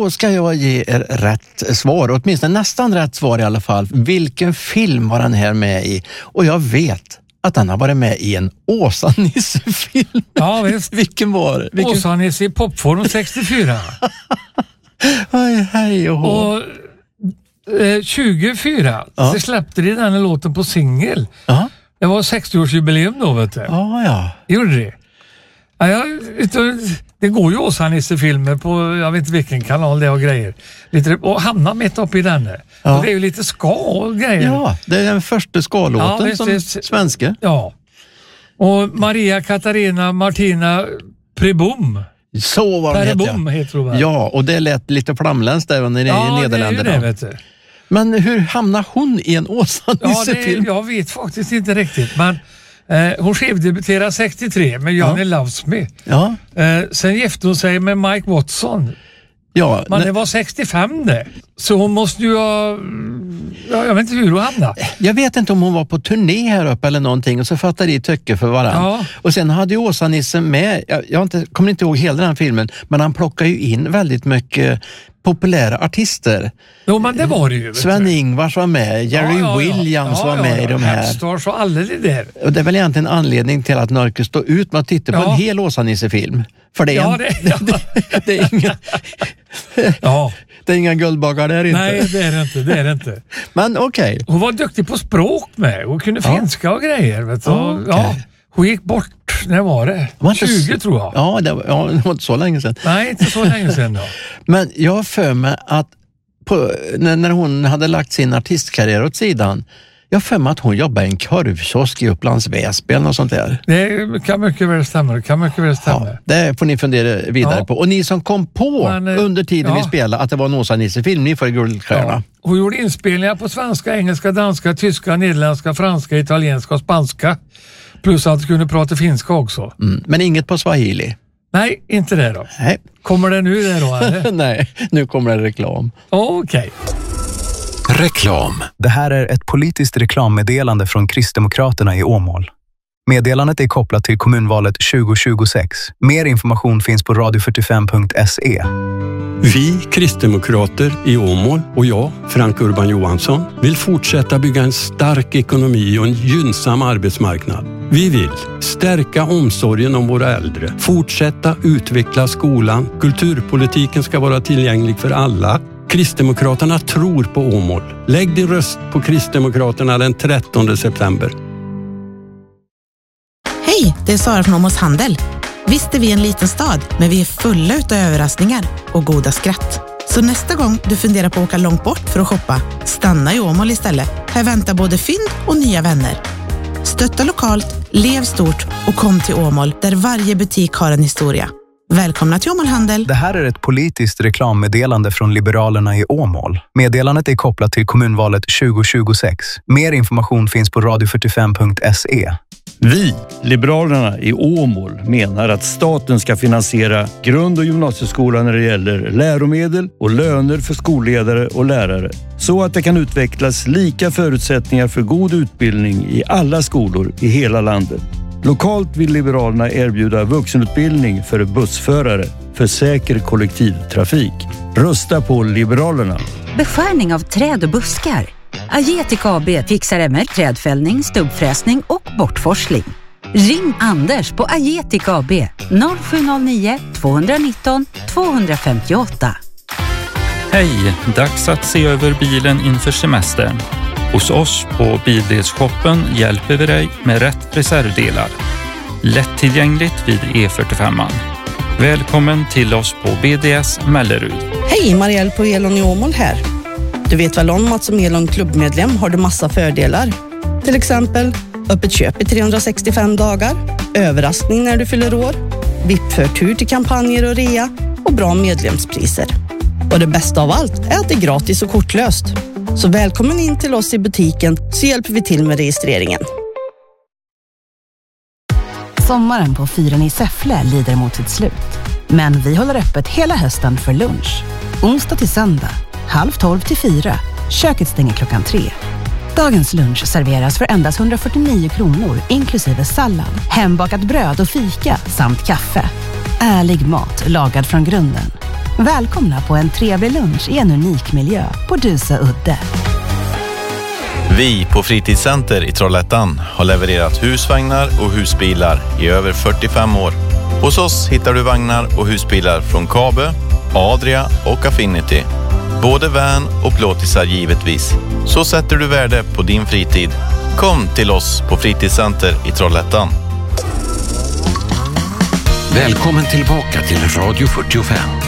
Då ska jag ge er rätt svar, åtminstone nästan rätt svar i alla fall. Vilken film var den här med i? Och jag vet att han har varit med i en Åsa-Nisse-film. Ja, visst. Vilken var det? Åsa-Nisse i popform 64. Hej och hå. Och 24 så släppte de den låten på singel. Ja. Det var 60-årsjubileum då, vet du. Ja. Gjorde det? Ja, det går ju Åsa-Nisse-filmer på, jag vet inte vilken kanal det är och grejer. Och hamnar mitt uppe i den. Ja. Och det är ju lite ska och grejer. Ja, det är den första ska-låten som svenska. Ja. Och Maria Katarina Martina Prebom. Så var det heter hon. Ja, och det lät lite flamländskt där nere i Nederländerna. Ja, det vet du. Men hur hamnar hon i en Åsa-Nisse-film? Jag vet faktiskt inte riktigt, men hon skivdebuterade 63 med Johnny Loves Me. Ja. Sen gifte hon sig med Mike Watson. Ja, men det var 65 det. Så hon måste ju ha... jag vet inte hur hon hamnade. Jag vet inte om hon var på turné här uppe eller någonting och så fattade de tycke för varandra. Ja. Och sen hade ju Åsa-Nisse med, kommer inte ihåg hela den filmen, men han plockade ju in väldigt mycket populära artister. Jo, men det var det ju. Sven-Ingvars var med, Jerry Williams var med i de här. Stars och alla det där. Och det är väl egentligen anledning till att Nörke står ut med att titta på en hel Åsa-Nisse-film. För det är det är inga... Det är inga guldbaggar där inte. Nej, det är det inte. Men okej. Hon var duktig på språk med. Hon kunde finska och grejer. Vet du. Ja. Hon gick bort, när var det? 20 tror jag. Ja, det var inte så länge sedan. Nej, inte så länge sedan då. Men jag har för mig att när hon hade lagt sin artistkarriär åt sidan, jag har för mig att hon jobbade i en korvkiosk i Upplands Väsby eller något sånt där. Det kan mycket väl stämma. Ja, det får ni fundera vidare på. Och ni som kom på under tiden vi spelade att det var en Åsa-Nisse-film, ni får guldstjärna. Ja. Hon gjorde inspelningar på svenska, engelska, danska, tyska, nederländska, franska, italienska och spanska. Plus att kunde prata finska också. Men inget på swahili? Nej, inte det då. Nej. Kommer det nu det då? Eller? Nej, nu kommer det reklam. Okej. Reklam. Det här är ett politiskt reklammeddelande från Kristdemokraterna i Åmål. Meddelandet är kopplat till kommunvalet 2026. Mer information finns på radio45.se. Vi kristdemokrater i Åmål och jag, Frank Urban Johansson, vill fortsätta bygga en stark ekonomi och en gynnsam arbetsmarknad. Vi vill stärka omsorgen om våra äldre, fortsätta utveckla skolan, kulturpolitiken ska vara tillgänglig för alla. Kristdemokraterna tror på Åmål. Lägg din röst på Kristdemokraterna den 13 september. Hej, det är Sara från Åmåls Handel. Visst är vi en liten stad, men vi är fulla utav överraskningar och goda skratt. Så nästa gång du funderar på att åka långt bort för att shoppa, stanna i Åmål istället. Här väntar både fynd och nya vänner. Stötta lokalt, lev stort och kom till Åmål där varje butik har en historia. Välkomna till Åmål Handel. Det här är ett politiskt reklammeddelande från Liberalerna i Åmål. Meddelandet är kopplat till kommunvalet 2026. Mer information finns på radio45.se. Vi, Liberalerna i Åmål, menar att staten ska finansiera grund- och gymnasieskolan när det gäller läromedel och löner för skolledare och lärare. Så att det kan utvecklas lika förutsättningar för god utbildning i alla skolor i hela landet. Lokalt vill Liberalerna erbjuda vuxenutbildning för bussförare för säker kollektivtrafik. Rösta på Liberalerna. Beskärning av träd och buskar. Agetic AB fixar även trädfällning, stubbfräsning och bortforsling. Ring Anders på Agetic AB 0709 219 258. Hej, dags att se över bilen inför semestern. Hos oss på Bildelsshoppen hjälper vi dig med rätt reservdelar. Lättillgängligt vid E45. Välkommen till oss på BDS Mellerud. Hej, Marielle på Elon i Åmål här. Du vet väl om att som Elon klubbmedlem har du massa fördelar. Till exempel öppet köp i 365 dagar, överraskning när du fyller år, VIP-förtur till kampanjer och rea och bra medlemspriser. Och det bästa av allt är att det är gratis och kortlöst. Så välkommen in till oss i butiken så hjälper vi till med registreringen. Sommaren på Fyren i Säffle lider mot sitt slut. Men vi håller öppet hela hösten för lunch. Onsdag till söndag, 12:30 till 4. Köket stänger klockan 3. Dagens lunch serveras för endast 149 kronor inklusive sallad, hembakat bröd och fika samt kaffe. Ärlig mat lagad från grunden. Välkomna på en trevlig lunch i en unik miljö på Dusö udde. Vi på Fritidscenter i Trollhättan har levererat husvagnar och husbilar i över 45 år. Hos oss hittar du vagnar och husbilar från Kabe, Adria och Affinity. Både van och plåtisar givetvis. Så sätter du värde på din fritid. Kom till oss på Fritidscenter i Trollhättan. Välkommen tillbaka till Radio 45.